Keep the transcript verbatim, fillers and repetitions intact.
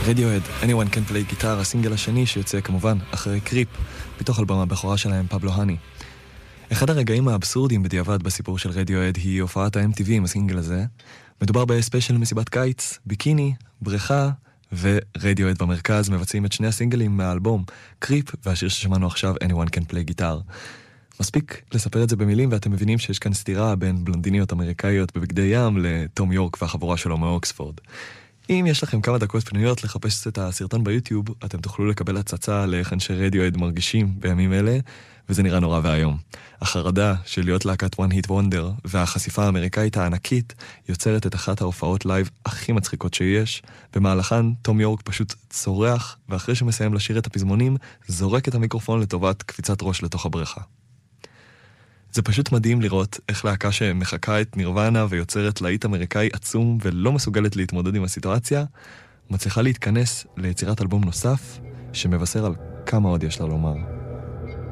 רדיואד, Anyone Can Play Guitar, הסינגל השני שיוצא כמובן אחרי קריפ, מתוך אלבום הבכורה שלהם, פבלו הני. אחד הרגעים האבסורדיים בדיעבד בסיפור של רדיואד היא הופעת ה-אם טי וי עם הסינגל הזה. מדובר בספיישל מסיבת קיץ, ביקיני, בריכה ורדיואד במרכז מבצעים את שני הסינגלים מהאלבום, קריפ והשיר ששמענו עכשיו, Anyone Can Play Guitar. מספיק לספר את זה במילים ואתם מבינים שיש כאן סתירה בין בלונדיניות אמריקאיות בבגדי ים לתום יורק והחבורה שלו מאוקספורד. אם יש לכם כמה דקות פנויות לחפש את הסרטון ביוטיוב, אתם תוכלו לקבל הצצה לאיך אנשי רדיואד מרגישים בימים אלה, וזה נראה נורא והיום. החרדה של להיות להקת One Hit Wonder והחשיפה האמריקאית הענקית יוצרת את אחת ההופעות לייב הכי מצחיקות שיש. במהלכן תום יורק פשוט צורח, ואחרי שמסיים לשיר את הפזמונים, זורק את המיקרופון לטובת קפיצת ראש לתוך הבריכה. זה פשוט מדהים לראות איך להקה שמחכה את נירוונה ויוצרת להיט אמריקאי עצום ולא מסוגלת להתמודד עם הסיטואציה, מצליחה להתכנס ליצירת אלבום נוסף שמבשר על כמה עוד יש לה לומר.